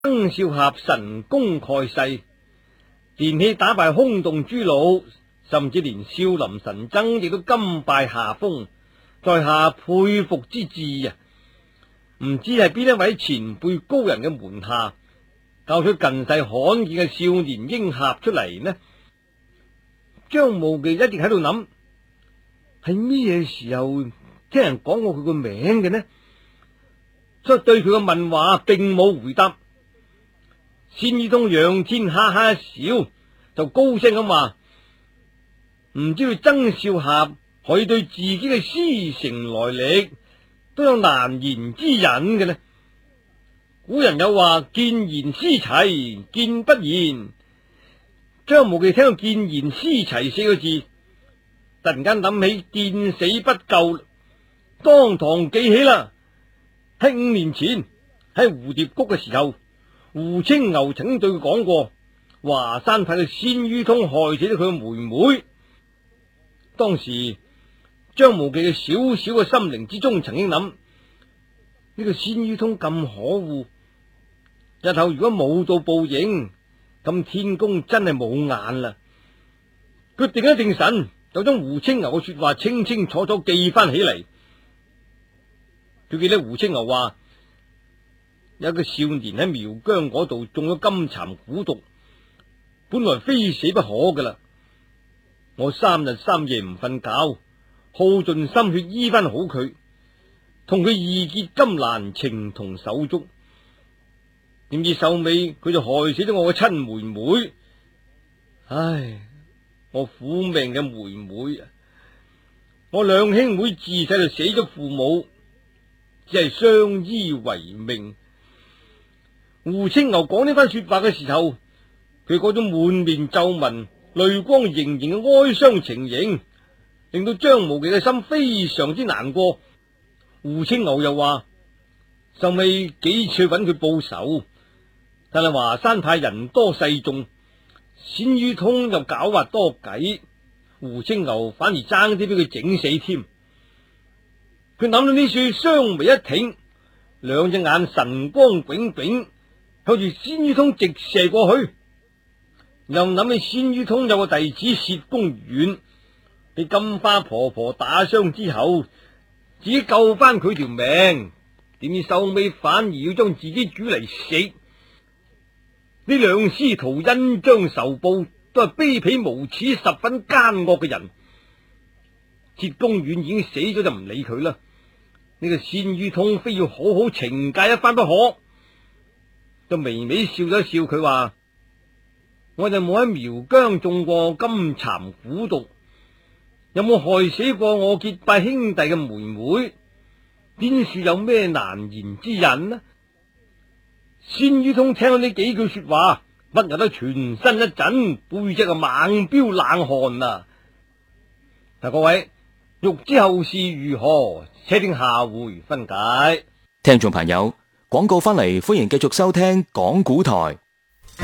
曾少俠神功蓋世，連氣打敗空洞朱老，甚至連少林神僧亦都甘拜下風，在下佩服之至啊！唔知係邊一位前輩高人嘅門下教出近世罕見嘅少年英俠出嚟呢？張無忌一直喺度諗，係咩時候聽人講過佢個名嘅呢？所以對佢嘅問話並冇回答。仙於通仰天哈哈一笑，就高聲咁話：唔知道曾少俠可以對自己嘅師承來歷都有難言之隱嘅呢？古人有話：見賢思齊，見不賢。張無忌聽到見賢思齊四個字，突然間諗起見死不救，當堂記起啦。喺5年前喺蝴蝶谷嘅時候，胡青牛曾經對佢講過，華山派嘅仙于通害死咗佢嘅妹妹。當時張無忌嘅小小嘅心靈之中曾經諗，呢個仙于通咁可惡，日後如果冇到報應，咁天宮真係冇眼啦。佢定一定神，就將胡青牛嘅說話清清楚楚記翻起嚟。佢記得胡青牛話，有一個少年喺苗疆嗰度中咗金蠶蠱毒，本來非死不可噶啦。我3日3夜唔瞓覺，耗盡心血醫翻好佢，同佢義結金蘭，情同手足。點知收尾佢就害死咗我嘅親妹妹。唉，我苦命嘅妹妹啊！我兩兄妹自細就死咗父母，只係相依為命。胡青牛講呢番說話嘅時候，佢嗰種滿面皺紋、淚光盈盈嘅哀傷情形，令到張無忌嘅心非常之難過。胡青牛又話，收尾幾次揾佢報仇，但係華山派人多勢眾，仙于通又狡猾多計，胡青牛反而爭啲俾佢整死添。佢諗到呢處，雙眉一挺，兩隻眼神光炯炯，向住仙于通直射過去。又諗起仙于通有個弟子薛公遠，被金花婆婆打傷之後，自己救翻佢條命，點知收尾反而要將自己煮嚟食。呢兩師徒恩將仇報，都係卑鄙無恥、十分奸惡嘅人。薛公遠已經死咗，就唔理佢啦。呢個仙于通非要好好懲戒一番不可。就微微笑咗一笑，佢話：我就冇喺苗疆中過金蠶蠱毒，有冇害死過我結拜兄弟嘅妹妹？邊處有咩難言之隱呢？仙于通聽到呢幾句說話，不由得全身一震，背脊啊猛飆冷汗啊！嗱，各位欲知後事如何，且聽下回分解。 聽眾朋友，廣告翻嚟，歡迎繼續收聽講古台。